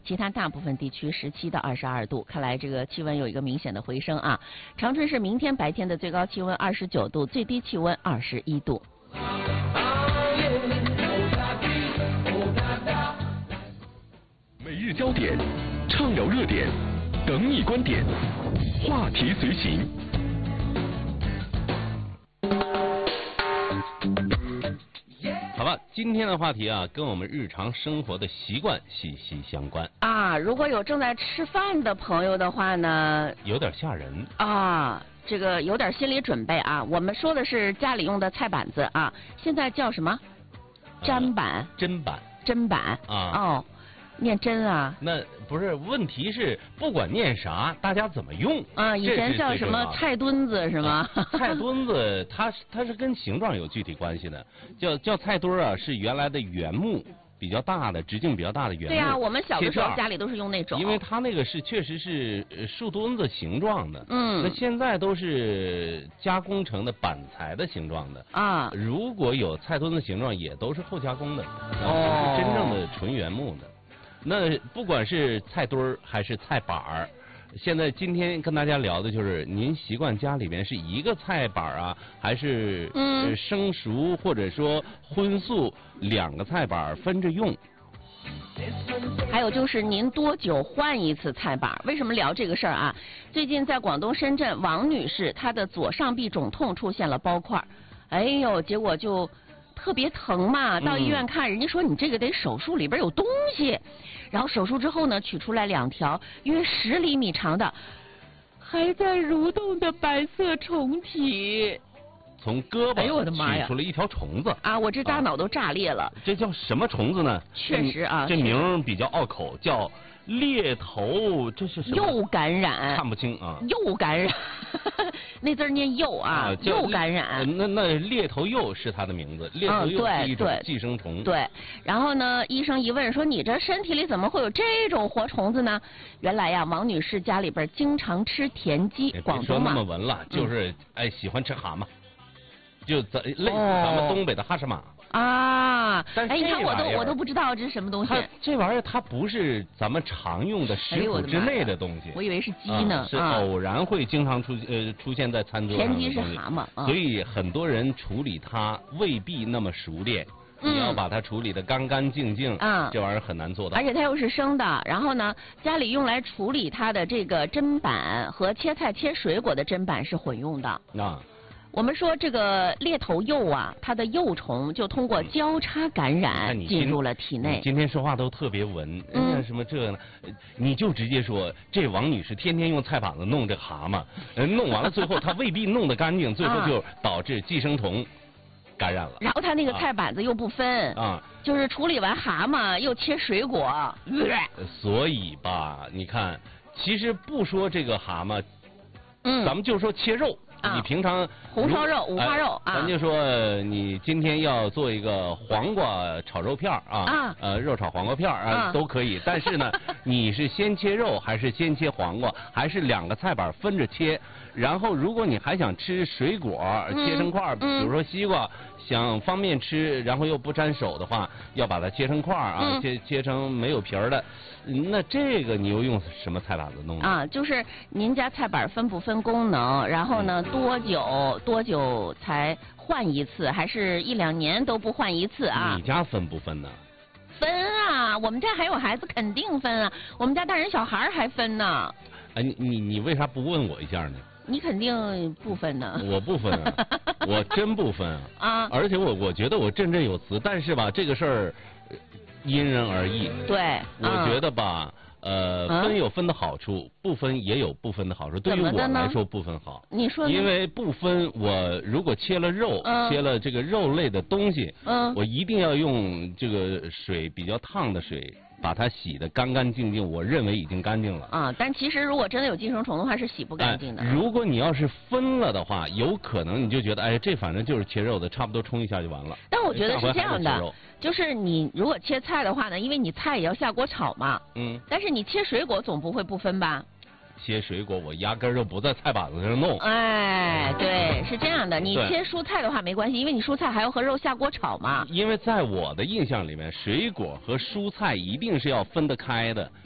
其他大部分地区17到22度。看来这个气温有一个明显的回升啊。长春市明天白天的最高气温29度，最低气温21度。 每日焦点，畅聊热点，等你观点，话题随行。 好吧，今天的话题啊，跟我们日常生活的习惯息息相关啊。如果有正在吃饭的朋友的话呢， 有点吓人啊。这个有点心理准备啊。我们说的是家里用的菜板子啊，现在叫什么？砧板、 砧板、 砧板啊。 哦，念砧啊？ 那不是，问题是不管念啥，大家怎么用啊？以前叫什么菜墩子是吗？ 菜墩子它是跟形状有具体关系的，叫菜墩啊，是原来的原木。比较大的直径比较大的原木， 对啊，我们小的时候家里都是用那种， 因为它那个确实是树墩子形状的，那现在都是加工成的板材的形状的啊。 如果有菜墩子形状，也都是后加工的，不是真正的纯原木的。那不管是菜墩儿还是菜板儿。现在今天跟大家聊的就是您习惯家里边是一个菜板啊，还是生熟或者说荤素2个菜板分着用？ 还有就是您多久换一次菜板？为什么聊这个事儿啊？最近在广东深圳，王女士她的左上臂肿痛出现了包块，哎呦，结果就特别疼嘛，到医院看，人家说你这个得手术，里边有东西。然后手术之后呢，取出来2条约10厘米长的还在蠕动的白色虫体， 从胳膊哎呦我的妈呀， 取出了一条虫子啊！我这大脑都炸裂了。 这叫什么虫子呢？ 确实啊， 这名比较拗口，叫猎头，这是什么？ 又感染， 看不清啊。 又感染，那字念又啊，又感染。 那猎头鼬是它的名字，猎头鼬是一种寄生虫。 对，然后呢，医生一问说，你这身体里怎么会有这种活虫子呢？原来呀，王女士家里边经常吃田鸡，广东嘛。 说那么文了，就是喜欢吃蛤蟆，就类似咱们东北的哈什马。 啊！ 但是你看我都不知道这是什么东西。 这玩意儿它不是咱们常用的食谱之内的东西。 我以为是鸡呢。 是偶然会经常出现在餐桌上的东西。 田鸡是蛤蟆， 所以很多人处理它未必那么熟练。你要把它处理得干干净净，这玩意儿很难做到。 而且它又是生的，然后呢，家里用来处理它的这个砧板和切菜切水果的砧板是混用的。我们说这个猎头鼬啊，它的幼虫就通过交叉感染进入了体内。 你今天说话都特别文，人家什么这呢？你就直接说这王女士天天用菜板子弄这蛤蟆，弄完了最后她未必弄得干净，最后就导致寄生虫感染了。 然后她那个菜板子又不分就是处理完蛤蟆又切水果。 所以吧，你看，其实不说这个蛤蟆，咱们就说切肉。你平常红烧肉、五花肉咱就说你今天要做一个黄瓜炒肉片肉炒黄瓜片都可以。但是呢，你是先切肉还是先切黄瓜，还是2个菜板分着切？然后如果你还想吃水果，切成块，比如说西瓜，想方便吃，然后又不沾手的话，要把它切成块切成没有皮儿的。那这个你又用什么菜板子弄呢？ 就是您家菜板分不分功能？然后呢，多久才换一次？还是1、2年都不换一次啊？ 你家分不分呢？ 分啊，我们家还有孩子，肯定分啊。我们家大人小孩还分呢。 你为啥不问我一下呢？ 你肯定不分呢。 我不分啊，我真不分啊。而且我觉得我振振有词，但是吧，这个事儿因人而异。 对， 我觉得吧，分有分的好处，不分也有不分的好处。对于我来说，不分好。 你说呢？ 因为不分，我如果切了肉，切了这个肉类的东西，我一定要用这个水比较烫的水把它洗得干干净净，我认为已经干净了。 但其实如果真的有寄生虫的话，是洗不干净的。 如果你要是分了的话，有可能你就觉得，这反正就是切肉的，差不多冲一下就完了。 但我觉得是这样的，就是你如果切菜的话呢，因为你菜也要下锅炒嘛，但是你切水果总不会不分吧？ 切水果我压根儿就不在菜板子上弄。 对，是这样的。你切蔬菜的话没关系，因为你蔬菜还要和肉下锅炒嘛。 因为在我的印象里面，水果和蔬菜一定是要分得开的。